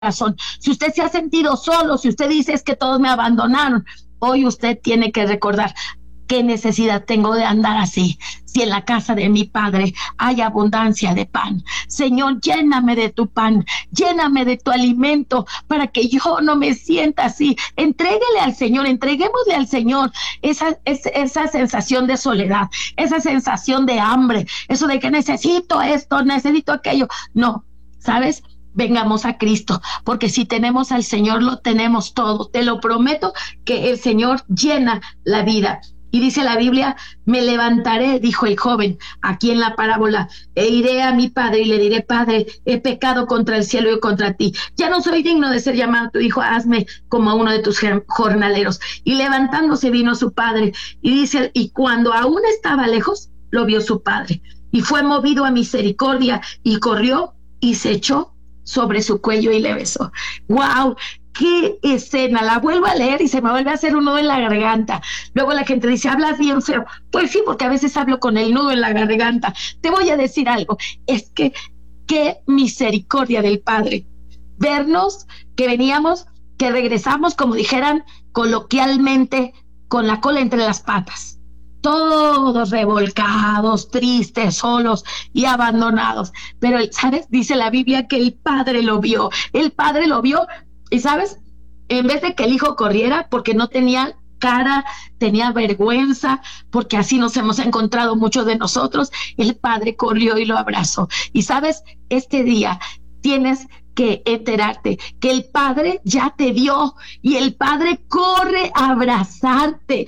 corazón. Si usted se ha sentido solo, si usted dice es que todos me abandonaron, hoy usted tiene que recordar qué necesidad tengo de andar así. Si en la casa de mi Padre hay abundancia de pan, Señor, lléname de tu pan, lléname de tu alimento para que yo no me sienta así. Entréguele al Señor, entreguémosle al Señor esa sensación de soledad, esa sensación de hambre, eso de que necesito esto, necesito aquello. No, ¿sabes? Vengamos a Cristo, porque si tenemos al Señor, lo tenemos todo. Te lo prometo que el Señor llena la vida. Y dice la Biblia, me levantaré, dijo el joven, aquí en la parábola, e iré a mi padre y le diré, Padre, he pecado contra el cielo y contra ti. Ya no soy digno de ser llamado tu hijo, hazme como a uno de tus jornaleros. Y levantándose vino su padre, y dice, y cuando aún estaba lejos, lo vio su padre, y fue movido a misericordia, y corrió, y se echó sobre su cuello y le besó. ¡Wow! ¡Qué escena! La vuelvo a leer y se me vuelve a hacer un nudo en la garganta. Luego la gente dice, hablas bien feo. Pues sí, porque a veces hablo con el nudo en la garganta. Te voy a decir algo, es que qué misericordia del Padre. Vernos, que veníamos, que regresamos, como dijeran coloquialmente, con la cola entre las patas. Todos revolcados, tristes, solos y abandonados. Pero, ¿sabes? Dice la Biblia que el Padre lo vio. El Padre lo vio. Y ¿sabes? En vez de que el hijo corriera porque no tenía cara, tenía vergüenza, porque así nos hemos encontrado muchos de nosotros, el Padre corrió y lo abrazó. Y ¿sabes? Este día tienes que enterarte que el Padre ya te vio y el Padre corre a abrazarte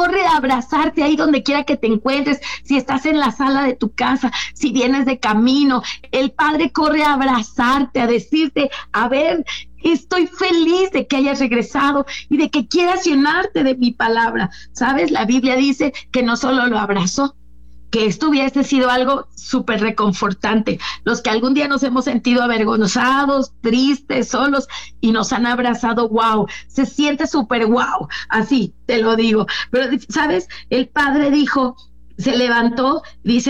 ahí donde quiera que te encuentres, si estás en la sala de tu casa, si vienes de camino, el Padre corre a abrazarte, a decirte, a ver, estoy feliz de que hayas regresado y de que quieras llenarte de mi palabra. ¿Sabes? La Biblia dice que no solo lo abrazó, que esto hubiese sido algo súper reconfortante. Los que algún día nos hemos sentido avergonzados, tristes, solos, y nos han abrazado, wow, se siente súper wow, así te lo digo. Pero, ¿sabes? El Padre dijo, se levantó,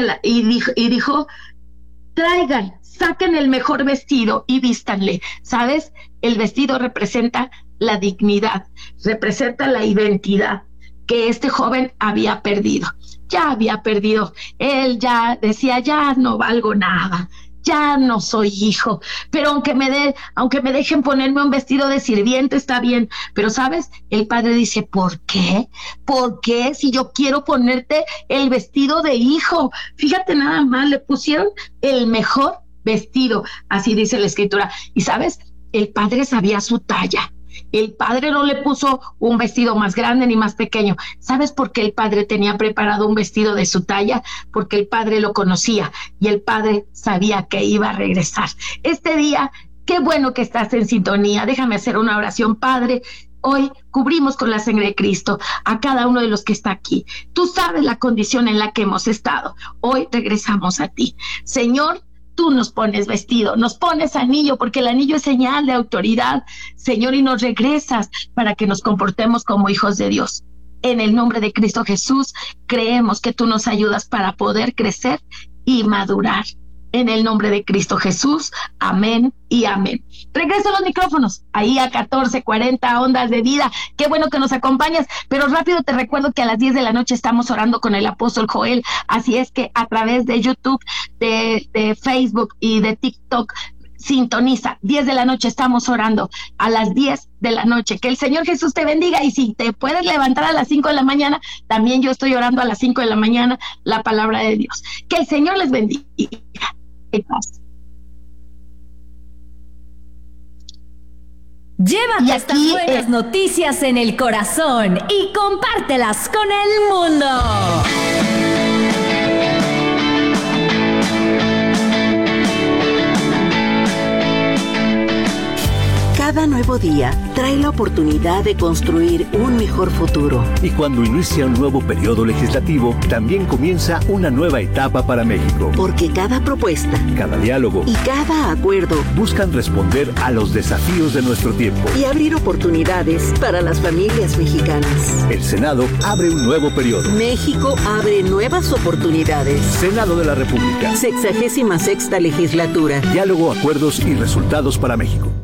y dijo, traigan, saquen el mejor vestido y vístanle. ¿Sabes? El vestido representa la dignidad, representa la identidad que este joven había perdido. Ya había perdido. Él ya decía, ya no valgo nada, ya no soy hijo, pero aunque me dejen ponerme un vestido de sirviente, está bien. Pero ¿sabes? El Padre dice, ¿por qué? ¿Por qué si yo quiero ponerte el vestido de hijo? Fíjate nada más, le pusieron el mejor vestido, así dice la Escritura. Y ¿sabes? El Padre sabía su talla. El Padre no le puso un vestido más grande ni más pequeño. ¿Sabes por qué el Padre tenía preparado un vestido de su talla? Porque el Padre lo conocía y el Padre sabía que iba a regresar. Este día, qué bueno que estás en sintonía. Déjame hacer una oración, Padre. Hoy cubrimos con la sangre de Cristo a cada uno de los que está aquí. Tú sabes la condición en la que hemos estado. Hoy regresamos a ti. Señor, tú nos pones vestido, nos pones anillo, porque el anillo es señal de autoridad, Señor, y nos regresas para que nos comportemos como hijos de Dios. En el nombre de Cristo Jesús, creemos que tú nos ayudas para poder crecer y madurar. En el nombre de Cristo Jesús, amén y amén. Regreso a los micrófonos, ahí a 1440 Ondas de Vida. Qué bueno que nos acompañas, pero rápido te recuerdo que a las 10 de la noche estamos orando con el apóstol Joel, así es que a través de YouTube, de Facebook y de TikTok, sintoniza, 10 de la noche estamos orando, a las 10 de la noche. Que el Señor Jesús te bendiga, y si te puedes levantar a las 5 de la mañana, también yo estoy orando a las 5 de la mañana la palabra de Dios. Que el Señor les bendiga. Llévate estas buenas noticias en el corazón y compártelas con el mundo. Cada nuevo día trae la oportunidad de construir un mejor futuro. Y cuando inicia un nuevo periodo legislativo, también comienza una nueva etapa para México. Porque cada propuesta, cada diálogo y cada acuerdo buscan responder a los desafíos de nuestro tiempo y abrir oportunidades para las familias mexicanas. El Senado abre un nuevo periodo. México abre nuevas oportunidades. Senado de la República. 66ª legislatura. Diálogo, acuerdos y resultados para México.